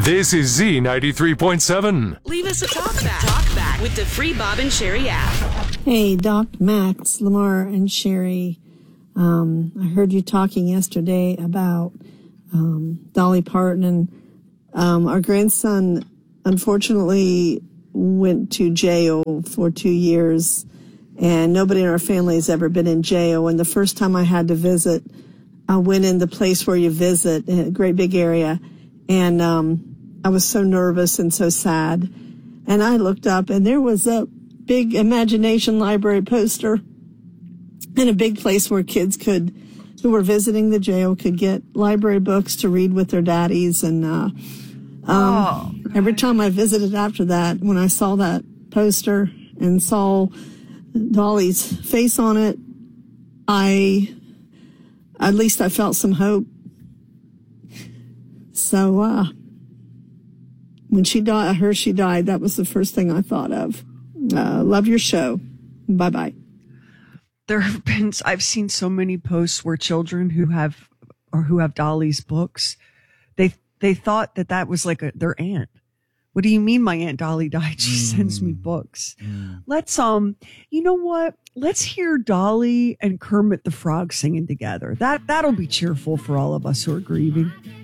This is Z93.7. Leave us a talk back with the free Bob and Sherry app. Hey, Doc, Max, Lamar, and Sherry. I heard you talking yesterday about Dolly Parton, and our grandson unfortunately went to jail for 2 years, and nobody in our family has ever been in jail. And the first time I had to visit, I went in the place where you visit, in a great big area, and I was so nervous and so sad. And I looked up, and there was a big Imagination Library poster in a big place where kids who were visiting the jail could get library books to read with their daddies. And every time I visited after that, when I saw that poster and saw Dolly's face on it, at least I felt some hope. So when she died, that was the first thing I thought of. Love your show. Bye-bye. I've seen so many posts where children who have Dolly's books, they thought that was like their aunt. What do you mean my Aunt Dolly died? She sends me books. Let's, you know what? Let's hear Dolly and Kermit the Frog singing together. That'll be cheerful for all of us who are grieving.